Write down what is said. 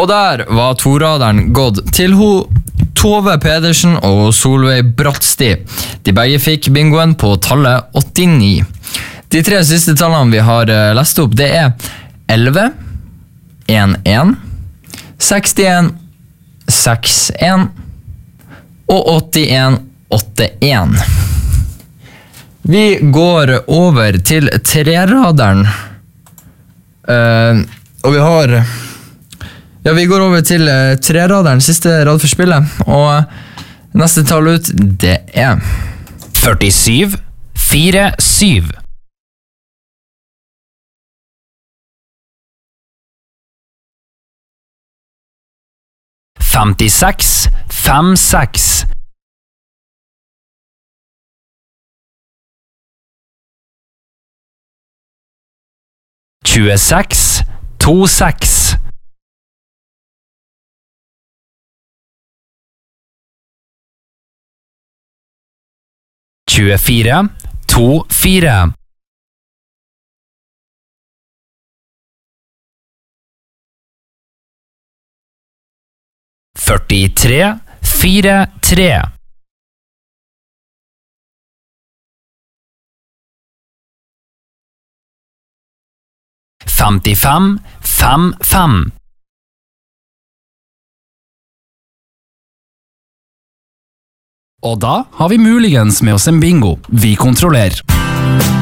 Og der var toraderen gått til Tove Pedersen og Solveig Brattsti. De begge fikk bingoen på tallet 89. De 3 siste tallene vi har lest opp, det er 11, 11, 61, 61 og 81, 81. Vi går over til treraderen. Og vi går over til treraderen, siste rad for spillet. Og neste tall ut, det er 47, 4, 7. 56, 5, 6. 26, 2, 6. 24, 2, 4. 43, 4, 3. 55, 5, 5. 'Og da har vi muligens med oss en bingo. Vi kontrollerer.